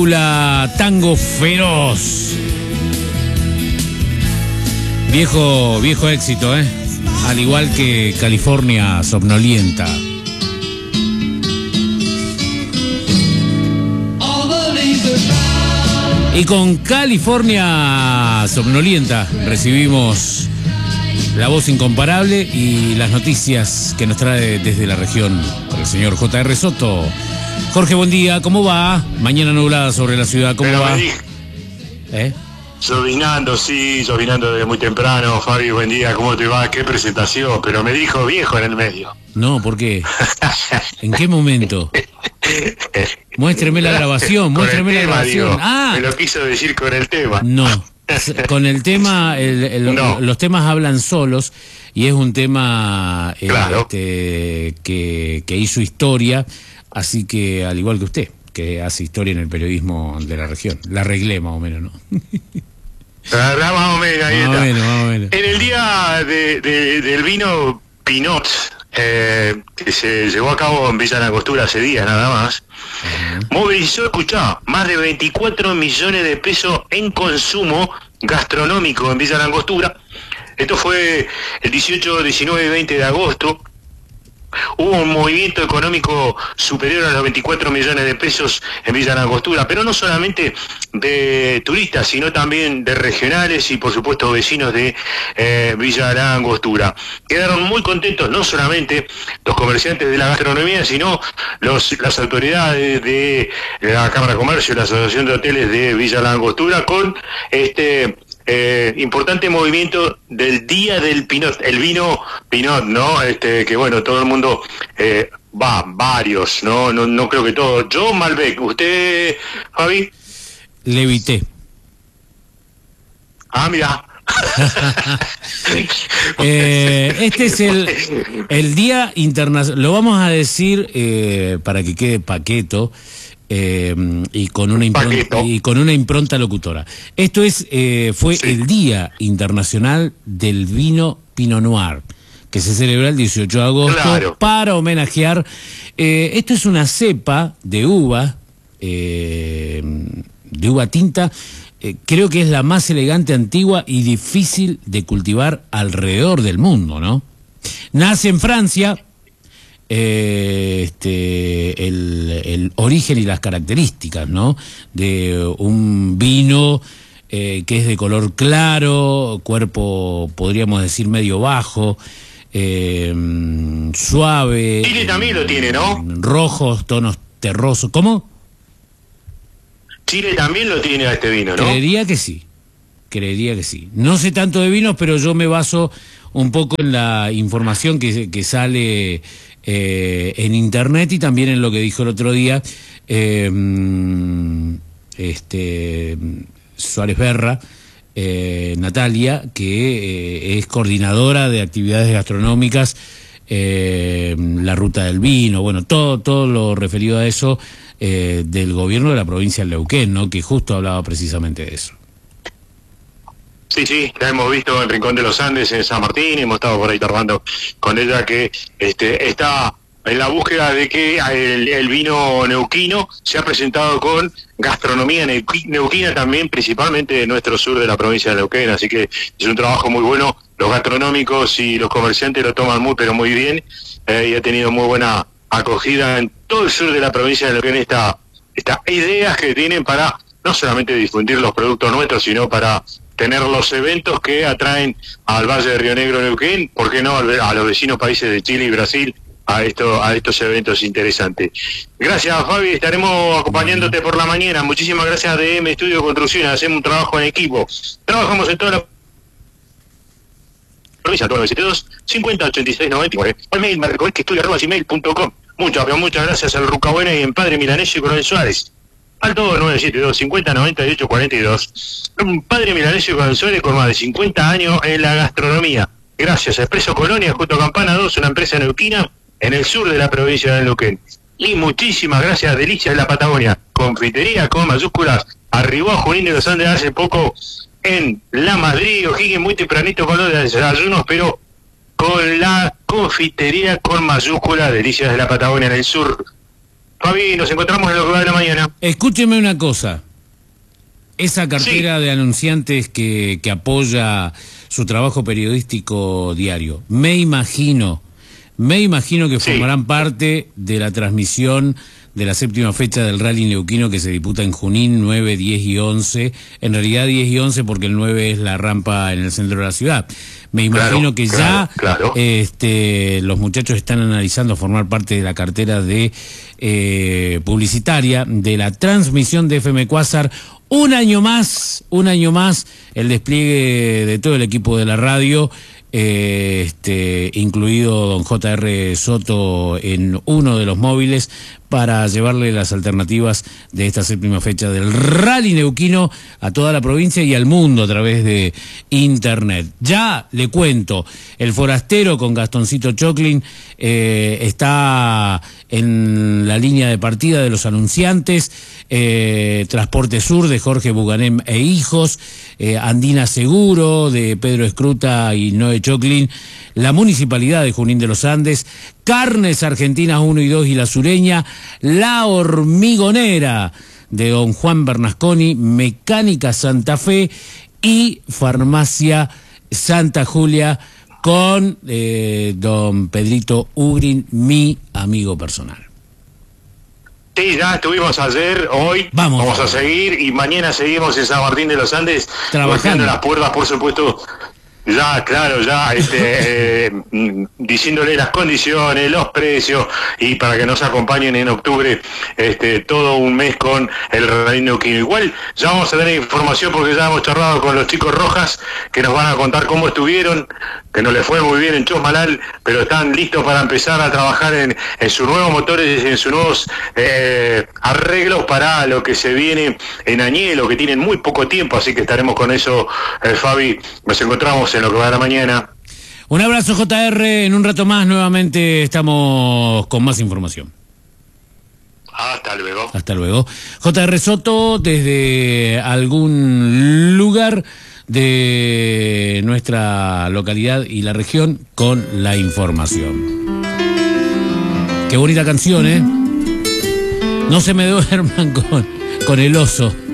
Tango Feroz. Viejo éxito, al igual que California Somnolienta. Y con California Somnolienta recibimos la voz incomparable y las noticias que nos trae desde la región el señor J.R. Soto. Jorge, buen día, ¿cómo va? Mañana nublada sobre la ciudad, ¿cómo va? Llovinando desde muy temprano. Fabi, buen día, ¿cómo te va? Qué presentación, pero me dijo viejo en el medio. No, ¿por qué? ¿En qué momento? Muéstreme la grabación, muéstreme la grabación. Digo, me lo quiso decir con el tema. No, con el tema, no. Los temas hablan solos y es un tema claro. que hizo historia, así que al igual que usted, que hace historia en el periodismo de la región. La arreglé más o menos, ¿no? Más o menos, ahí más está. Más o menos. En el día del vino Pinot, que se llevó a cabo en Villa Langostura hace días nada más, movilizó, escuchá, más de 24 millones de pesos en consumo gastronómico en Villa Langostura. Esto fue el 18, 19 y 20 de agosto. Hubo un movimiento económico superior a los 24 millones de pesos en Villa Langostura, pero no solamente de turistas, sino también de regionales y por supuesto vecinos de Villa Langostura. Quedaron muy contentos no solamente los comerciantes de la gastronomía, sino las autoridades de la Cámara de Comercio y la Asociación de Hoteles de Villa Langostura con importante movimiento del Día del Pinot, el vino Pinot, ¿no? Que bueno, todo el mundo varios, no creo que todos. Yo Malbec, ¿usted, Fabi? Levité. Mira. Este es el Día Internacional, lo vamos a decir para que quede paqueto. Y con una impronta locutora. Esto fue el Día Internacional del Vino Pinot Noir, que se celebra el 18 de agosto para homenajear. Esto es una cepa de uva tinta. Creo que es la más elegante, antigua y difícil de cultivar alrededor del mundo, ¿no? Nace en Francia. El origen y las características, ¿no? De un vino que es de color claro, cuerpo, podríamos decir, medio bajo, suave. Chile también lo tiene, ¿no? Rojos, tonos terrosos. ¿Cómo? Chile también lo tiene a este vino, ¿no? Creería que sí. No sé tanto de vinos, pero yo me baso un poco en la información que sale en internet y también en lo que dijo el otro día Suárez Berra, Natalia, que es coordinadora de actividades gastronómicas, la ruta del vino, bueno, todo lo referido a eso del gobierno de la provincia de Neuquén, ¿no? Que justo hablaba precisamente de eso. Sí, la hemos visto en Rincón de los Andes, en San Martín, hemos estado por ahí charlando con ella, que está en la búsqueda de que el vino neuquino se ha presentado con gastronomía neuquina también, principalmente de nuestro sur de la provincia de Neuquén, así que es un trabajo muy bueno. Los gastronómicos y los comerciantes lo toman pero muy bien, y ha tenido muy buena acogida en todo el sur de la provincia de Neuquén estas ideas que tienen para no solamente difundir los productos nuestros, sino para tener los eventos que atraen al Valle de Río Negro, Neuquén, ¿por qué no a los vecinos países de Chile y Brasil a estos eventos interesantes? Gracias, Fabi, estaremos acompañándote por la mañana. Muchísimas gracias a DM Estudio Construcciones, hacemos un trabajo en equipo. Trabajamos en toda la provincia, 972 50 86 99. Por mail, marcoestudio@gmail.com. Muchas gracias al Rucabuena y en Padre Milanés y Coronel Suárez. Al todo 972 50 98 42. Un Padre Milanesio con Suárez con más de 50 años en la gastronomía. Gracias a Expreso Colonia, junto a Campana 2, una empresa neuquina en el sur de la provincia de Neuquén. Y muchísimas gracias a Delicias de la Patagonia, confitería con mayúsculas. Arribó a Junín de los Andes hace poco en La Madrid, O'Higgins, muy tempranito con los desayunos, pero con la confitería con mayúsculas, Delicias de la Patagonia en el sur Fabi, nos encontramos en lo que va de la mañana. Escúcheme una cosa. Esa cartera de anunciantes que apoya su trabajo periodístico diario, me imagino que formarán parte de la transmisión de la 7ª fecha del Rally Neuquino que se disputa en Junín, 9, 10 y 11. En realidad 10 y 11 porque el 9 es la rampa en el centro de la ciudad. Me imagino que ya los muchachos están analizando formar parte de la cartera de publicitaria de la transmisión de FM Quasar. Un año más el despliegue de todo el equipo de la radio, incluido don J.R. Soto en uno de los móviles, para llevarle las alternativas de esta 7ª fecha del Rally Neuquino a toda la provincia y al mundo a través de internet. Ya le cuento, el forastero con Gastoncito Choclin está en la línea de partida de los anunciantes, Transporte Sur de Jorge Buganem e Hijos, Andina Seguro de Pedro Escruta y Noé Choclin, la Municipalidad de Junín de los Andes, Carnes Argentinas 1 y 2 y La Sureña, La Hormigonera de don Juan Bernasconi, Mecánica Santa Fe y Farmacia Santa Julia con don Pedrito Ugrin, mi amigo personal. Sí, ya estuvimos ayer, hoy vamos a seguir y mañana seguimos en San Martín de los Andes trabajando las puertas, por supuesto. Ya, claro, ya diciéndole las condiciones, los precios, y para que nos acompañen en octubre todo un mes con el Rally Neuquino. Igual ya vamos a tener información porque ya hemos charlado con los chicos Rojas que nos van a contar cómo estuvieron, que no les fue muy bien en Chosmalal, pero están listos para empezar a trabajar en sus nuevos motores, en sus nuevos arreglos para lo que se viene en Añelo, que tienen muy poco tiempo, así que estaremos con eso, Fabi. Nos encontramos en lo que va de la mañana. Un abrazo, JR. En un rato más nuevamente estamos con más información. Hasta luego. Hasta luego. JR Soto desde algún lugar de nuestra localidad y la región con la información. Qué bonita canción, ¿eh? No se me duerman con el oso.